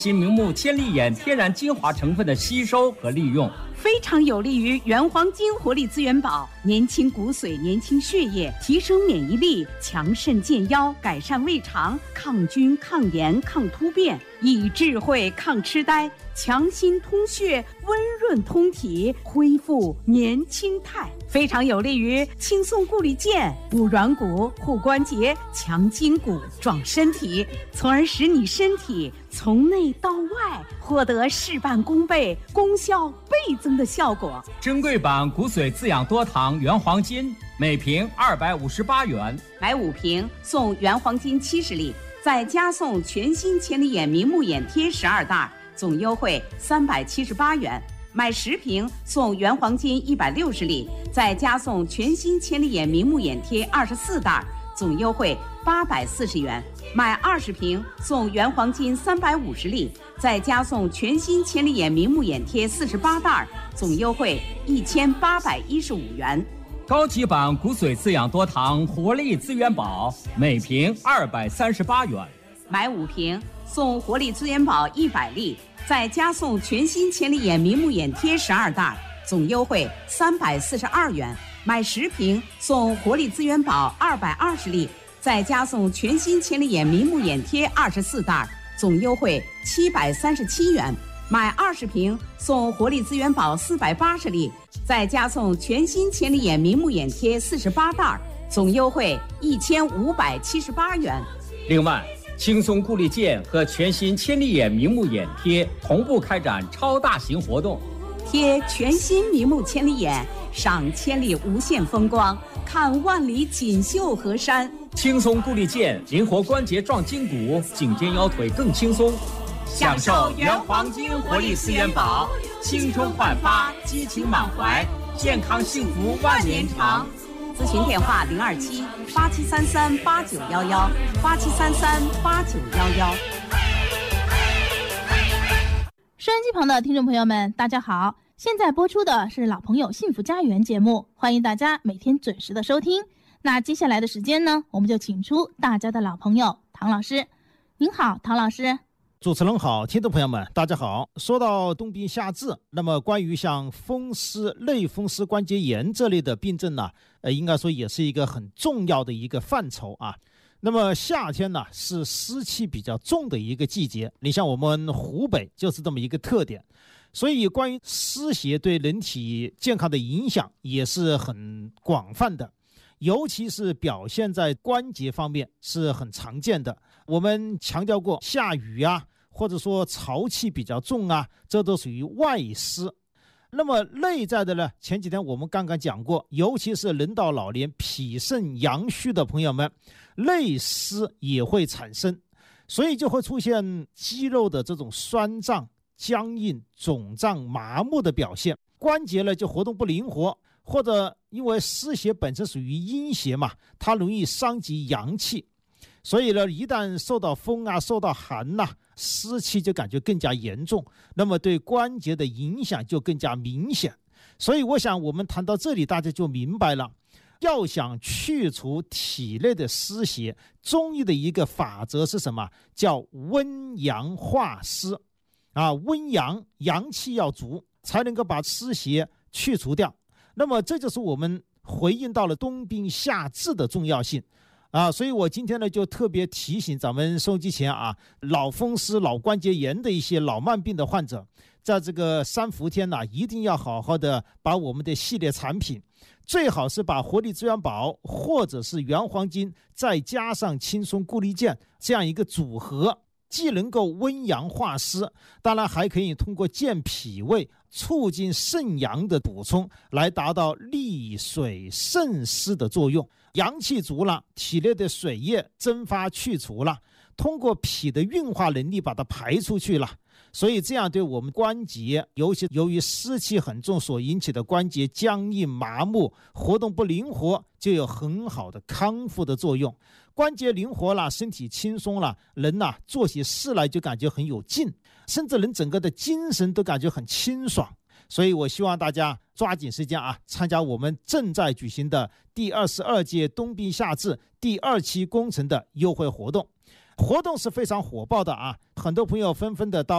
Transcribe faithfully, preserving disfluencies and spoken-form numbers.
新明目千里眼天然精华成分的吸收和利用， 非常有利于原黄金活力资源宝，年轻骨髓，年轻血液，提升免疫力，强肾健腰，改善胃肠，抗菌抗炎抗突变，益智慧抗痴呆，强心通血，温润通体，恢复年轻态，非常有利于轻松固力健，补软骨护关节，强筋骨壮身体，从而使你身体从内到外获得事半功倍，功效倍增的效果。 珍贵版骨髓滋养多糖原黄金，每瓶二百五十八元， 买五瓶送原黄金七十粒，再加送全新千里眼明目眼贴十二袋，总优惠三百七十八元。买十瓶送原黄金一百六十粒，再加送全新千里眼明目眼贴二十四袋，总优惠八百四十元。买二十瓶送原黄金三百五十粒，再加送全新千里眼明目眼贴四十八袋，总优惠一千八百一十五元。 高级版骨髓滋养多糖活力资源宝，每瓶二百三十八元。 买五瓶送活力资源宝一百粒，再加送全新千里眼明目眼贴十二袋，总优惠三百四十二元。买十瓶送活力资源宝二百二十粒，再加送全新千里眼明目眼贴二十四袋，总优惠七百三十七元。买二十瓶送活力资源宝四百八十粒，再加送全新千里眼明目眼贴四十八袋，总优惠一千五百七十八元。 另外，轻松固力健和全新千里眼明目眼贴同步开展超大型活动， 贴全新明目千里眼，赏千里无限风光，看万里锦绣河山。 轻松固力健，灵活关节壮筋骨，颈肩腰腿更轻松。享受原黄金活力资源宝，青春焕发，激情满怀，健康幸福万年长。 咨询电话零二七八七三三八九幺幺八七三三八九幺幺。 收音机旁的听众朋友们，大家好，现在播出的是老朋友幸福家园节目，欢迎大家每天准时的收听。那接下来的时间呢，我们就请出大家的老朋友唐老师。您好，唐老师。 主持人好，听众朋友们大家好。说到冬病夏治，那么关于像风湿、类风湿关节炎这类的病症呢，呃，应该说也是一个很重要的一个范畴啊。那么夏天呢，是湿气比较重的一个季节，你像我们湖北就是这么一个特点，所以关于湿邪对人体健康的影响也是很广泛的，尤其是表现在关节方面是很常见的。我们强调过，下雨啊，或者说潮气比较重啊，这都属于外湿。那么内在的呢，前几天我们刚刚讲过，尤其是人到老年脾肾阳虚的朋友们，内湿也会产生，所以就会出现肌肉的这种酸胀、僵硬、肿胀、麻木的表现，关节呢就活动不灵活，或者因为湿邪本身属于阴邪嘛，它容易伤及阳气，所以呢，一旦受到风啊，受到寒呐、啊，湿气就感觉更加严重，那么对关节的影响就更加明显。所以我想我们谈到这里，大家就明白了，要想去除体内的湿邪，中医的一个法则是什么？叫温阳化湿啊，温阳，阳气要足，才能够把湿邪去除掉。那么这就是我们回应到了冬病夏治的重要性啊，所以我今天呢就特别提醒咱们收机前啊，老风湿、老关节炎的一些老慢病的患者，在这个三伏天呢、啊，一定要好好的把我们的系列产品，最好是把活力资源宝或者是原黄金，再加上轻松固力健这样一个组合，既能够温阳化湿，当然还可以通过健脾胃、促进肾阳的补充，来达到利水渗湿的作用。阳气足了，体内的水液蒸发去除了，通过脾的运化能力把它排出去了，所以这样对我们关节，尤其由于湿气很重所引起的关节僵硬麻木、活动不灵活，就有很好的康复的作用。关节灵活了，身体轻松了，人呐、啊、做起事来就感觉很有劲，甚至人整个的精神都感觉很清爽。所以我希望大家抓紧时间啊，参加我们正在举行的第二十二届冬病夏治第二期工程的优惠活动。活动是非常火爆的啊，很多朋友纷纷的到